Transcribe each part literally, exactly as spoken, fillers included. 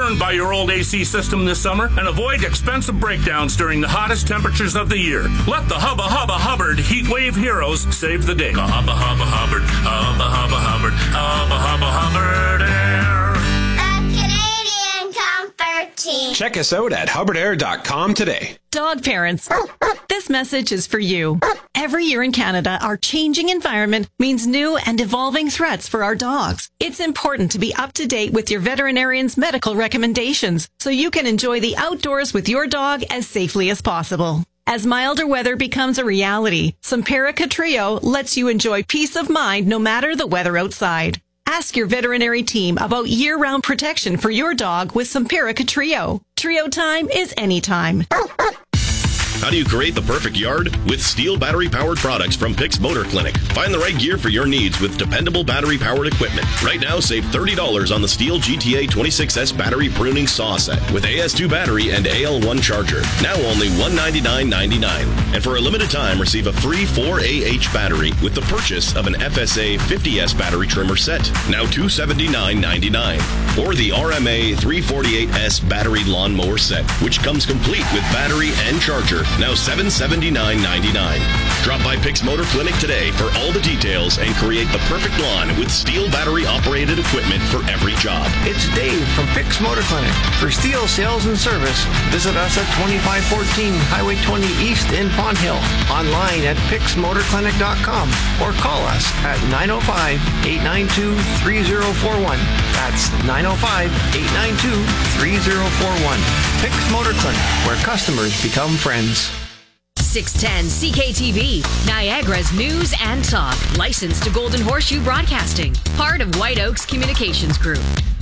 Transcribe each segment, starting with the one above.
burned by your old A C system this summer and avoid expensive breakdowns during the hottest temperatures of the year. Let the Hubba Hubba Hubbard Heat Wave Heroes save the day. Hubba Hubba Hubbard, Hubba Hubba Hubbard, Hubba Hubba Hubbard Air. The Canadian Comfort Team. Check us out at hubbard air dot com today. Dog parents, this message is for you. Every year in Canada, our changing environment means new and evolving threats for our dogs. It's important to be up to date with your veterinarian's medical recommendations so you can enjoy the outdoors with your dog as safely as possible. As milder weather becomes a reality, Simparica Trio lets you enjoy peace of mind no matter the weather outside. Ask your veterinary team about year-round protection for your dog with Simparica Trio. Trio time is anytime. How do you create the perfect yard? With Steel battery-powered products from Pix Motor Clinic. Find the right gear for your needs with dependable battery-powered equipment. Right now, save thirty dollars on the Steel G T A twenty-six S battery pruning saw set with A S two battery and A L one charger. Now only one hundred ninety-nine ninety-nine. And for a limited time, receive a free four A H battery with the purchase of an F S A fifty S battery trimmer set. Now two hundred seventy-nine ninety-nine. Or the R M A three forty-eight S battery lawnmower set, which comes complete with battery and charger. Now seven hundred seventy-nine ninety-nine. Drop by Pix Motor Clinic today for all the details and create the perfect lawn with Steel battery-operated equipment for every job. It's Dave from Pix Motor Clinic. For Steel sales and service, visit us at twenty-five fourteen Highway twenty East in Pond Hill. Online at pix motor clinic dot com or call us at nine oh five, eight nine two, three oh four one. That's nine oh five, eight nine two, three oh four one. Pix Motor Clinic, where customers become friends. six ten C K T V, Niagara's news and talk. Licensed to Golden Horseshoe Broadcasting. Part of White Oaks Communications Group.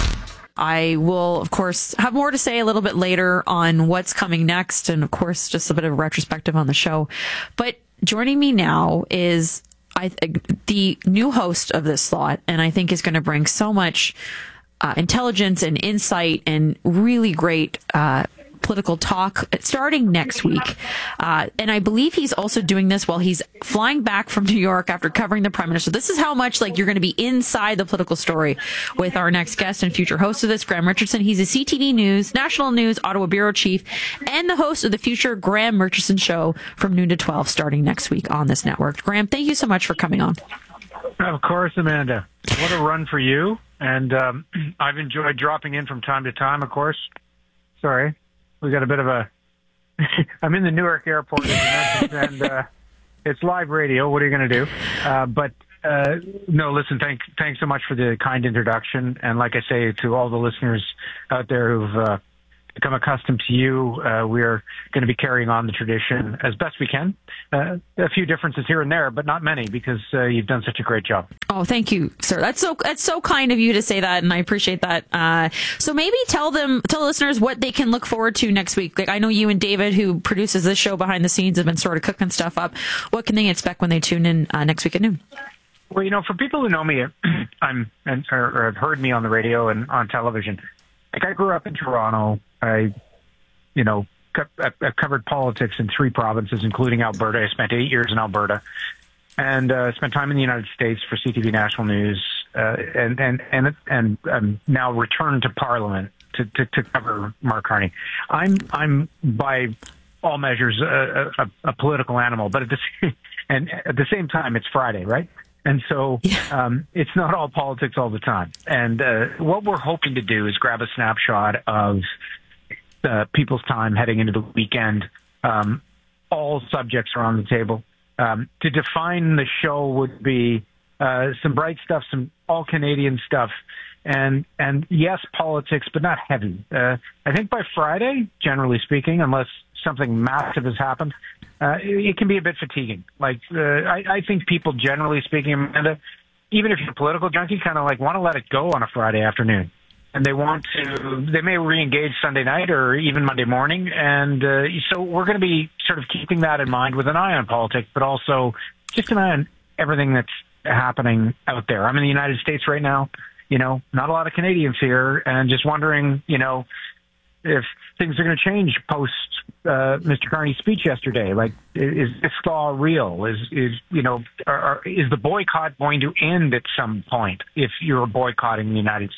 I will, of course, have more to say a little bit later on what's coming next. And, of course, just a bit of a retrospective on the show. But joining me now is I, the new host of this slot, and I think is going to bring so much uh, intelligence and insight and really great uh political talk starting next week. Uh, and I believe he's also doing this while he's flying back from New York after covering the Prime Minister. This is how much like you're going to be inside the political story with our next guest and future host of this, Graham Richardson. He's a C T V News, National News, Ottawa Bureau Chief, and the host of the future Graham Richardson Show from noon to twelve starting next week on this network. Graham, thank you so much for coming on. Of course, Amanda. What a run for you. And um, I've enjoyed dropping in from time to time, of course. Sorry. We got a bit of a. I'm in the Newark airport, and uh, it's live radio. What are you going to do? Uh, but uh, no, listen. Thank, thanks so much for the kind introduction. And like I say to all the listeners out there who've uh, become accustomed to you, uh, we're going to be carrying on the tradition as best we can. Uh, a few differences here and there, but not many, because uh, you've done such a great job. Oh, thank you, sir. That's so that's so kind of you to say that, and I appreciate that. Uh, so maybe tell them, tell the listeners what they can look forward to next week. Like I know you and David, who produces this show behind the scenes, have been sort of cooking stuff up. What can they expect when they tune in uh, next week at noon? Well, you know, for people who know me, I'm and, or, or have heard me on the radio and on television. Like I grew up in Toronto. I, you know. I covered politics in three provinces, including Alberta. I spent eight years in Alberta, and uh, spent time in the United States for C T V National News, uh, and and and and um, now returned to Parliament to, to, to cover Mark Carney. I'm I'm by all measures a, a, a political animal, but at the same, and at the same time, it's Friday, right? And so um, it's not all politics all the time. And uh, what we're hoping to do is grab a snapshot of Uh, people's time heading into the weekend. Um, all subjects are on the table. Um, to define the show would be uh, some bright stuff, some all Canadian stuff, and and yes, politics, but not heavy. Uh, I think by Friday, generally speaking, unless something massive has happened, uh, it, it can be a bit fatiguing. Like uh, I, I think people, generally speaking, Amanda, even if you're a political junkie, kind of like want to let it go on a Friday afternoon. And they want to, they may re-engage Sunday night or even Monday morning. And uh, so we're going to be sort of keeping that in mind with an eye on politics, but also just an eye on everything that's happening out there. I'm in the United States right now, you know, not a lot of Canadians here, and just wondering, you know, if things are going to change post uh, Mister Carney's speech yesterday. Like, is this thaw real? Is, is you know, are, are, is the boycott going to end at some point if you're boycotting the United States?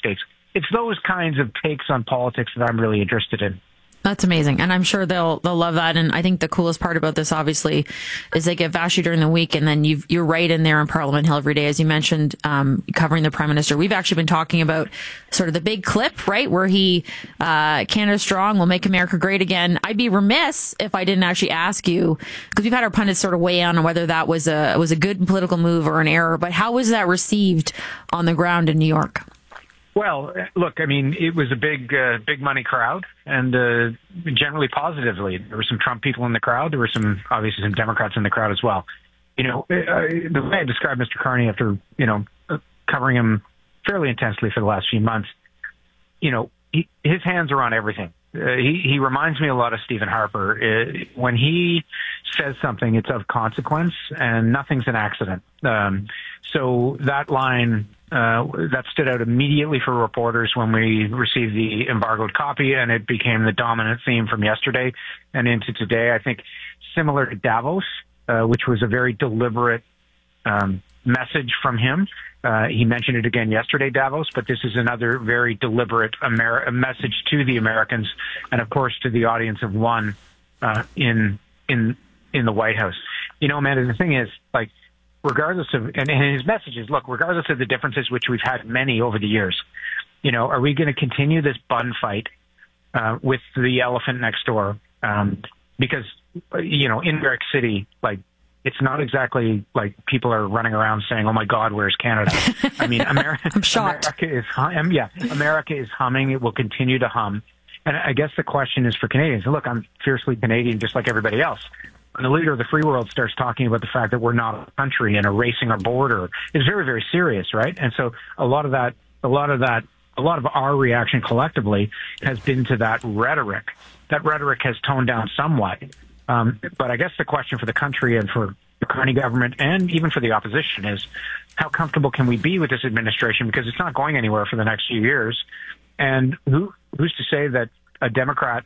it's those kinds of takes on politics that I'm really interested in. That's amazing. And I'm sure they'll they'll love that. And I think the coolest part about this, obviously, is they get Vassy during the week, and then you've, you're right in there on Parliament Hill every day, as you mentioned, um, covering the Prime Minister. We've actually been talking about sort of the big clip, right, where he, uh, Canada Strong will make America great again. I'd be remiss if I didn't actually ask you, because we've had our pundits sort of weigh in on whether that was a was a good political move or an error, but how was that received on the ground in New York? Well, look, I mean, it was a big, uh, big money crowd, and uh, generally positively. There were some Trump people in the crowd. There were some, obviously, some Democrats in the crowd as well. You know, uh, the way I described Mister Carney after, you know, uh, covering him fairly intensely for the last few months, you know, he, his hands are on everything. Uh, he, he reminds me a lot of Stephen Harper. Uh, when he says something, it's of consequence, and nothing's an accident. Um, so that line... Uh, that stood out immediately for reporters when we received the embargoed copy, and it became the dominant theme from yesterday and into today. I think similar to Davos, uh, which was a very deliberate um, message from him. Uh, he mentioned it again yesterday, Davos, but this is another very deliberate Amer- message to the Americans, and of course to the audience of one uh, in in in the White House. You know, Amanda, the thing is, like, regardless of, and, and his message is, look, regardless of the differences, which we've had many over the years, you know, are we going to continue this bun fight uh, with the elephant next door? Um, because, you know, in New York City, like, it's not exactly like people are running around saying, oh my God, where's Canada? I mean, America, I'm shocked. America is, hum- yeah, America is humming. It will continue to hum. And I guess the question is for Canadians. Look, I'm fiercely Canadian, just like everybody else. When the leader of the free world starts talking about the fact that we're not a country and erasing our border, it's very, very serious, right? And so a lot of that, a lot of that, a lot of our reaction collectively has been to that rhetoric. That rhetoric has toned down somewhat. Um, but I guess the question for the country and for the Carney government and even for the opposition is, how comfortable can we be with this administration? Because it's not going anywhere for the next few years. And who who's to say that a Democrat,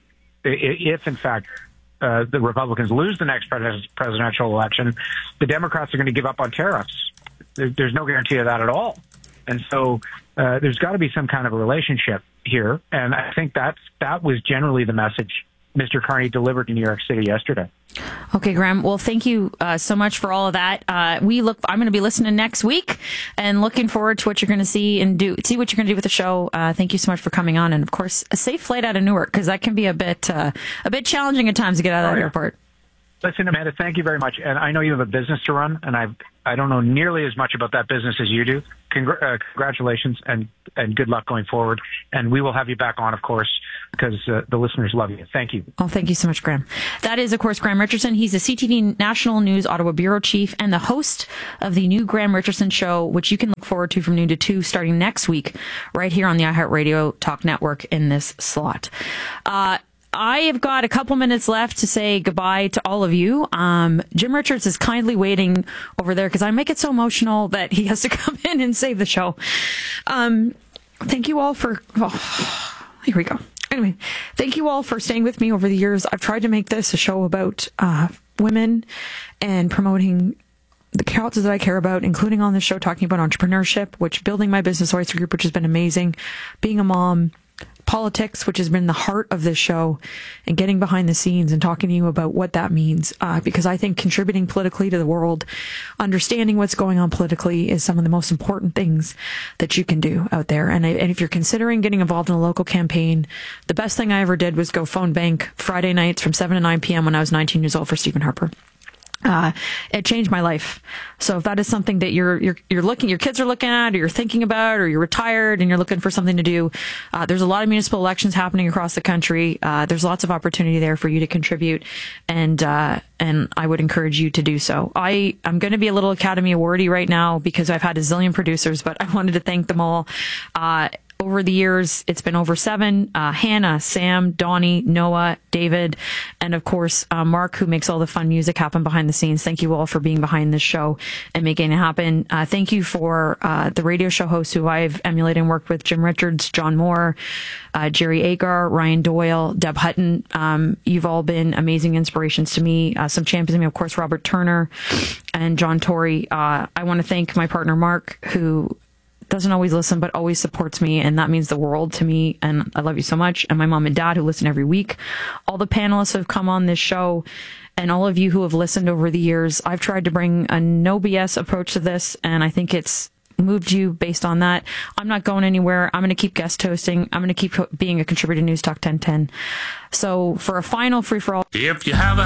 if in fact Uh, the Republicans lose the next pres- presidential election, the Democrats are going to give up on tariffs. There, there's no guarantee of that at all. And so uh, there's got to be some kind of a relationship here. And I think that's, that was generally the message Mister Carney delivered in New York City yesterday. Okay, Graham. Well, thank you uh, so much for all of that. Uh, we look. I'm going to be listening next week and looking forward to what you're going to see and do. See what you're going to do with the show. Uh, thank you so much for coming on, and of course, a safe flight out of Newark, because that can be a bit uh, a bit challenging at times to get out of that oh, yeah. airport. Listen, Amanda, thank you very much. And I know you have a business to run, and I I don't know nearly as much about that business as you do. Congr- uh, congratulations and, and good luck going forward. And we will have you back on, of course, because uh, the listeners love you. Thank you. Oh, thank you so much, Graham. That is, of course, Graham Richardson. He's the C T V National News Ottawa Bureau Chief and the host of the new Graham Richardson Show, which you can look forward to from noon to two starting next week right here on the iHeartRadio Talk Network in this slot. Uh, I have got a couple minutes left to say goodbye to all of you. Um, Jim Richards is kindly waiting over there because I make it so emotional that he has to come in and save the show. Um, thank you all for, oh, here we go. Anyway, thank you all for staying with me over the years. I've tried to make this a show about uh, women and promoting the causes that I care about, including on this show talking about entrepreneurship, which building my business Oyster Group, which has been amazing, being a mom, politics, which has been the heart of this show, and getting behind the scenes and talking to you about what that means. Uh, because I think contributing politically to the world, understanding what's going on politically is some of the most important things that you can do out there. And, and if you're considering getting involved in a local campaign, the best thing I ever did was go phone bank Friday nights from seven to nine p.m. when I was nineteen years old for Stephen Harper. Uh, it changed my life. So if that is something that you're, you're, you're looking, your kids are looking at, or you're thinking about, or you're retired and you're looking for something to do, uh, there's a lot of municipal elections happening across the country. Uh, there's lots of opportunity there for you to contribute. And, uh, and I would encourage you to do so. I, I'm going to be a little Academy Awardy right now because I've had a zillion producers, but I wanted to thank them all. Uh, Over the years, it's been over seven. Uh, Hannah, Sam, Donnie, Noah, David, and of course, uh, Mark, who makes all the fun music happen behind the scenes. Thank you all for being behind this show and making it happen. Uh, thank you for uh, the radio show hosts who I've emulated and worked with, Jim Richards, John Moore, uh, Jerry Agar, Ryan Doyle, Deb Hutton. Um, you've all been amazing inspirations to me. Uh, some champions of me, of course, Robert Turner and John Tory. Uh, I want to thank my partner, Mark, who doesn't always listen, but always supports me. And that means the world to me. And I love you so much. And my mom and dad who listen every week. All the panelists who have come on this show and all of you who have listened over the years. I've tried to bring a no B S approach to this. And I think it's moved you based on that. I'm not going anywhere. I'm going to keep guest hosting. I'm going to keep being a contributor to News Talk ten ten. So for a final free-for-all. If you have a